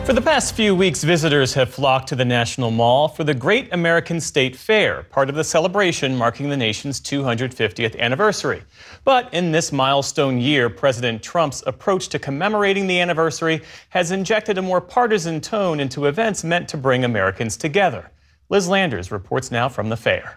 For the past few weeks, visitors have flocked to the National Mall for the Great American State Fair, part of the celebration marking the nation's 250th anniversary. But in this milestone year, President Trump's approach to commemorating the anniversary has injected a more partisan tone into events meant to bring Americans together. Liz Landers reports now from the fair.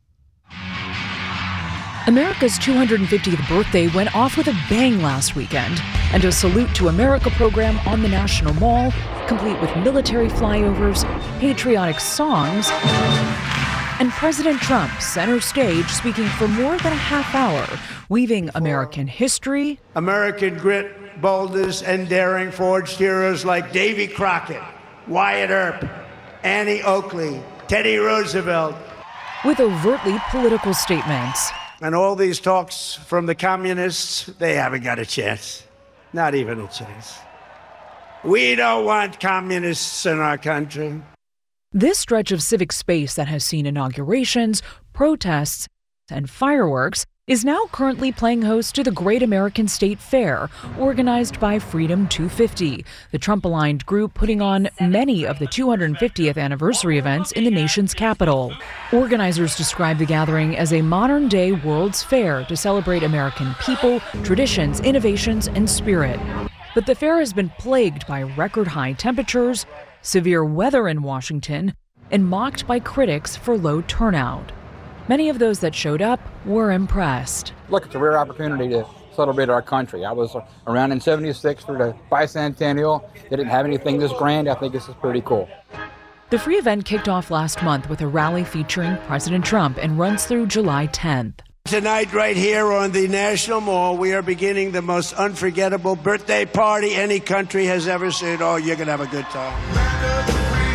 America's 250th birthday went off with a bang last weekend, and a Salute to America program on the National Mall, complete with military flyovers, patriotic songs, and President Trump center stage speaking for more than a half hour, weaving American history, American grit, boldness, and daring forged heroes like Davy Crockett, Wyatt Earp, Annie Oakley, Teddy Roosevelt, with overtly political statements. And all these talks from the communists, they haven't got a chance. Not even a chance. We don't want communists in our country. This stretch of civic space that has seen inaugurations, protests, and fireworks is now currently playing host to the Great American State Fair, organized by Freedom 250, the Trump-aligned group putting on many of the 250th anniversary events in the nation's capital. Organizers describe the gathering as a modern-day World's Fair to celebrate American people, traditions, innovations, and spirit. But the fair has been plagued by record-high temperatures, severe weather in Washington, and mocked by critics for low turnout. Many of those that showed up were impressed. Look, it's a rare opportunity to celebrate our country. I was around in '76 for the bicentennial. They didn't have anything this grand. I think this is pretty cool. The free event kicked off last month with a rally featuring President Trump and runs through July 10th. Tonight, right here on the National Mall, we are beginning the most unforgettable birthday party any country has ever seen. Oh, you're going to have a good time.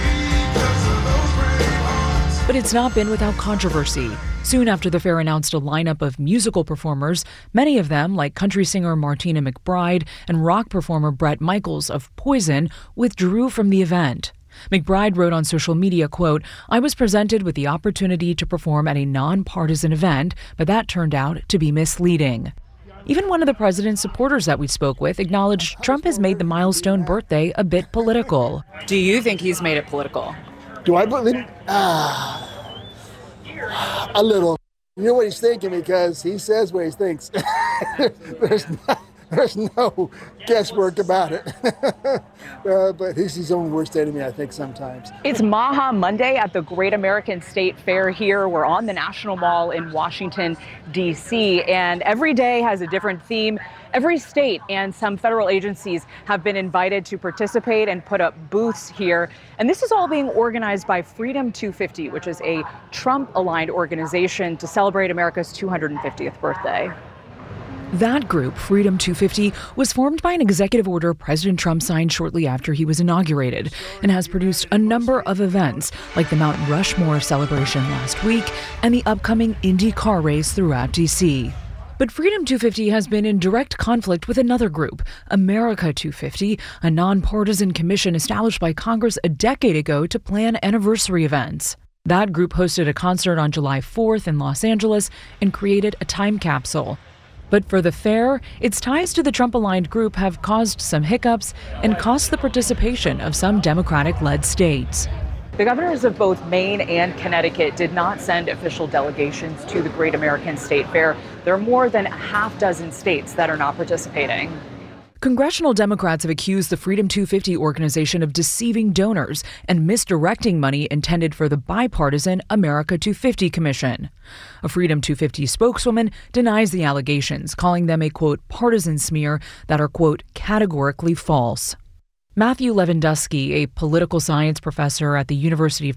But it's not been without controversy. Soon after the fair announced a lineup of musical performers, many of them, like country singer Martina McBride and rock performer Bret Michaels of Poison, withdrew from the event. McBride wrote on social media, quote, "I was presented with the opportunity to perform at a nonpartisan event, but that turned out to be misleading." Even one of the president's supporters that we spoke with acknowledged Trump has made the milestone birthday a bit political. Do you think he's made it political? Do I believe? A little. You know what he's thinking because he says what he thinks. There's no guesswork about it. But he's his own worst enemy, I think, sometimes. It's Maha Monday at the Great American State Fair here. We're on the National Mall in Washington, D.C., and every day has a different theme. Every state and some federal agencies have been invited to participate and put up booths here. And this is all being organized by Freedom 250, which is a Trump-aligned organization to celebrate America's 250th birthday. That group, Freedom 250, was formed by an executive order President Trump signed shortly after he was inaugurated and has produced a number of events like the Mount Rushmore celebration last week and the upcoming Indy car race throughout D.C. But Freedom 250 has been in direct conflict with another group, America 250, a nonpartisan commission established by Congress a decade ago to plan anniversary events. That group hosted a concert on July 4th in Los Angeles and created a time capsule. But for the fair, its ties to the Trump-aligned group have caused some hiccups and cost the participation of some Democratic-led states. The governors of both Maine and Connecticut did not send official delegations to the Great American State Fair. There are more than a half dozen states that are not participating. Congressional Democrats have accused the Freedom 250 organization of deceiving donors and misdirecting money intended for the bipartisan America 250 Commission. A Freedom 250 spokeswoman denies the allegations, calling them a, quote, partisan smear that are, quote, categorically false. Matthew Lewandowski, a political science professor at the University of